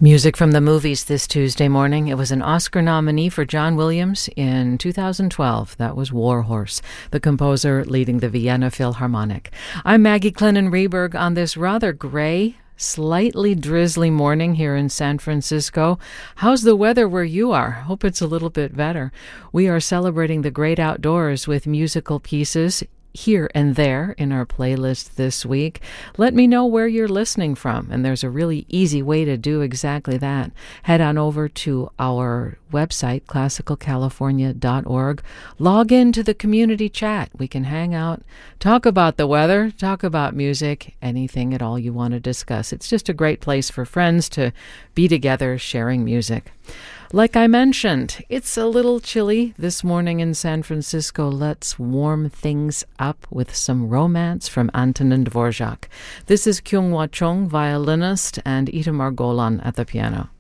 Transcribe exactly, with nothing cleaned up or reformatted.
Music from the movies this Tuesday morning. It was an Oscar nominee for John Williams in two thousand twelve. That was War Horse, the composer leading the Vienna Philharmonic. I'm Maggie Clennon Rehberg on this rather gray, slightly drizzly morning here in San Francisco. How's the weather where you are? Hope it's a little bit better. We are celebrating the great outdoors with musical pieces here and there in our playlist this week. Let me know where you're listening from, and there's a really easy way to do exactly that. Head on over to our website, classical california dot org. Log into the community chat. We can hang out, talk about the weather, talk about music, anything at all you want to discuss. It's just a great place for friends to be together sharing music. Like I mentioned, it's a little chilly this morning in San Francisco. Let's warm things up with some romance from Antonin Dvorak. This is Kyung-Hwa Chung, violinist, and Itamar Golan at the piano.